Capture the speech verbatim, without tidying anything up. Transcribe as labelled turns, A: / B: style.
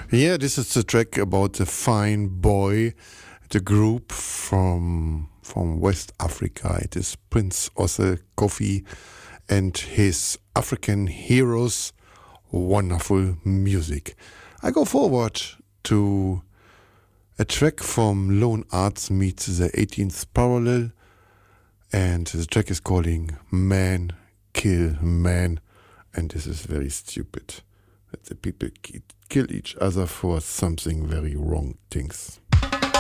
A: Yeah, this is the track about the Fine Boy, the group from from West Africa. It is Prince Ossel Kofi and his African Heroes. Wonderful music. I go forward to a track from Lone Arts meets the eighteenth Parallel, and the track is calling Man Kill Man, and this is very stupid. That the people kill each other for something very wrong things.